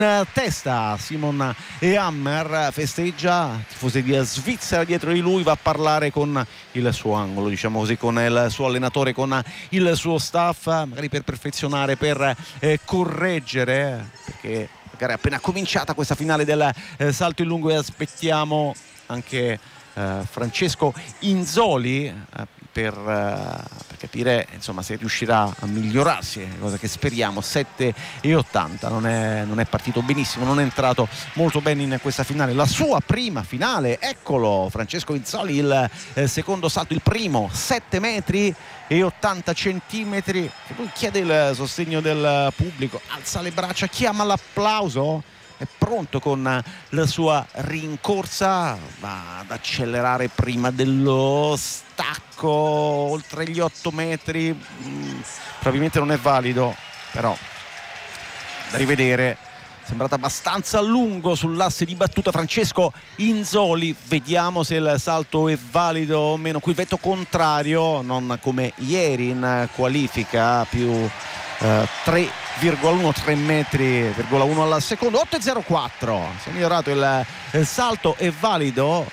testa Simon Ehammer, festeggia, tifosi di Svizzera dietro di lui, va a parlare con il suo angolo, diciamo così, con il suo allenatore, con il suo staff, magari per perfezionare, per correggere, perché magari è appena cominciata questa finale del salto in lungo e aspettiamo anche Francesco Inzoli per capire insomma se riuscirà a migliorarsi, cosa che speriamo. 7,80, non è partito benissimo, non è entrato molto bene in questa finale, la sua prima finale. Eccolo Francesco Inzoli, il secondo salto, il primo 7 metri e 80 centimetri, che poi chiede il sostegno del pubblico, alza le braccia, chiama l'applauso, è pronto con la sua rincorsa, va ad accelerare prima dello stacco oltre gli 8 metri, probabilmente non è valido, però da rivedere. Sembrato abbastanza lungo sull'asse di battuta Francesco Inzoli, vediamo se il salto è valido o meno. Qui il vento contrario, non come ieri in qualifica, più 3,1, 3 metri,1 al secondo. 8,04, si è migliorato il salto, è valido,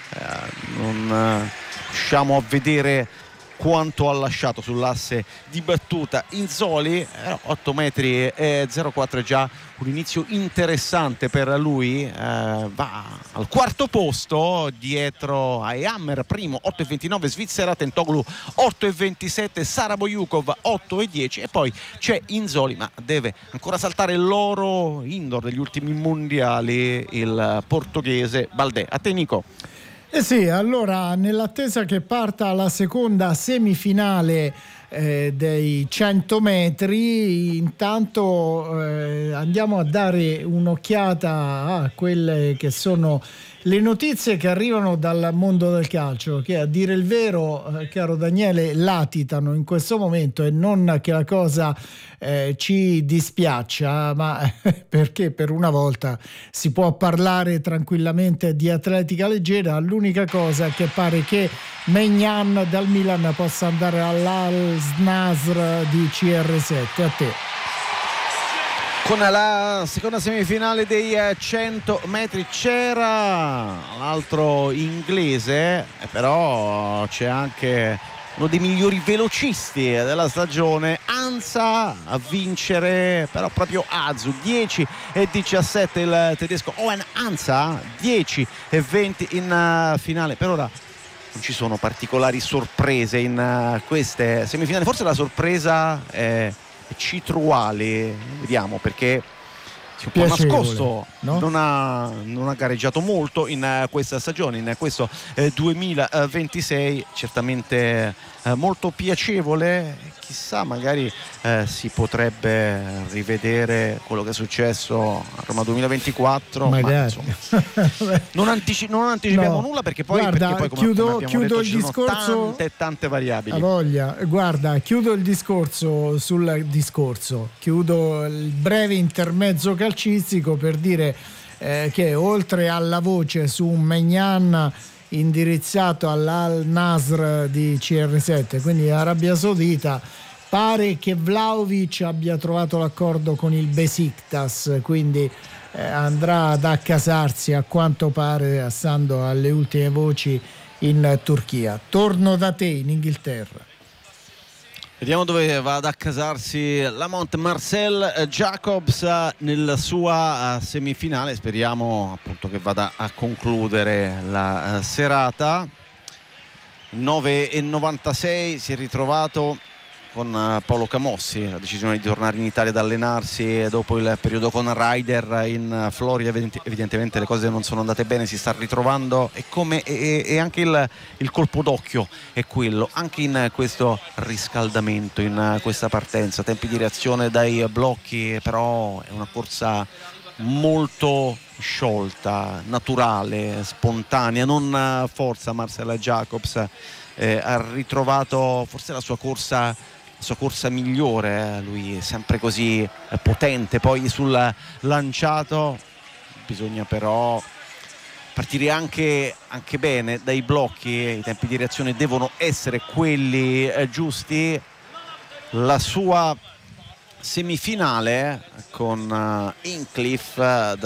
non riusciamo a vedere quanto ha lasciato sull'asse di battuta Inzoli, 8 metri e 0,4 è già un inizio interessante per lui, va al quarto posto dietro a Ehammer, primo 8,29 Svizzera, Tentoglu 8,27, Sara Bojukov 8,10 e poi c'è Inzoli, ma deve ancora saltare l'oro indoor degli ultimi mondiali, il portoghese Baldé. A te Nico. Eh sì, allora nell'attesa che parta la seconda semifinale dei 100 metri, intanto andiamo a dare un'occhiata a quelle che sono le notizie che arrivano dal mondo del calcio, che a dire il vero, caro Daniele, latitano in questo momento, e non che la cosa ci dispiaccia, ma perché per una volta si può parlare tranquillamente di atletica leggera. L'unica cosa è che pare che Maignan dal Milan possa andare all'Al-Nasr di CR7. A te. Con la seconda semifinale dei 100 metri c'era l'altro inglese, però c'è anche uno dei migliori velocisti della stagione, Ansa, a vincere però proprio Azu, 10,17 il tedesco Owen Ansa, 10,20 in finale. Per ora non ci sono particolari sorprese in queste semifinali, forse la sorpresa è Citruali, vediamo, perché si è un po' nascosto, no? non ha gareggiato molto in questa stagione, in questo 2026, certamente molto piacevole. Chissà, magari si potrebbe rivedere quello che è successo a Roma 2024, ma insomma, non anticipiamo nulla, perché poi, guarda, come chiudo detto, il discorso, tante variabili. A voglia. Guarda, chiudo il discorso sul discorso, chiudo il breve intermezzo calcistico per dire che oltre alla voce su un Maignan indirizzato all'Al-Nasr di CR7, quindi Arabia Saudita, pare che Vlahovic abbia trovato l'accordo con il Besiktas, quindi andrà ad accasarsi, a quanto pare, stando alle ultime voci, in Turchia. Torno da te in Inghilterra. Vediamo dove va ad accasarsi Lamont Marcel Jacobs nella sua semifinale. Speriamo appunto che vada a concludere la serata. 9,96 si è ritrovato con Paolo Camossi, la decisione di tornare in Italia ad allenarsi dopo il periodo con Ryder in Florida. Evidentemente le cose non sono andate bene, si sta ritrovando, e anche il colpo d'occhio è quello, anche in questo riscaldamento, in questa partenza, tempi di reazione dai blocchi, però è una corsa molto sciolta, naturale, spontanea, non forza. Marcel Jacobs ha ritrovato forse la sua corsa migliore, lui è sempre così potente, poi sul lanciato bisogna però partire anche bene dai blocchi, i tempi di reazione devono essere quelli giusti. La sua semifinale con Hincliffe